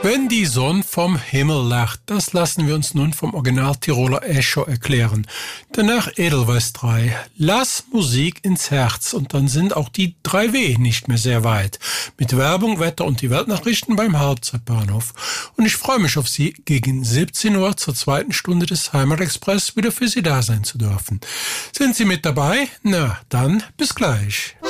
Wenn die Sonne vom Himmel lacht, das lassen wir uns nun vom Original-Tiroler Echo erklären. Danach Edelweiss 3. Lass Musik ins Herz und dann sind auch die 3W nicht mehr sehr weit. Mit Werbung, Wetter und die Weltnachrichten beim Hauptzeitbahnhof. Und ich freue mich auf Sie, gegen 17 Uhr zur zweiten Stunde des Heimatexpress wieder für Sie da sein zu dürfen. Sind Sie mit dabei? Na, dann bis gleich.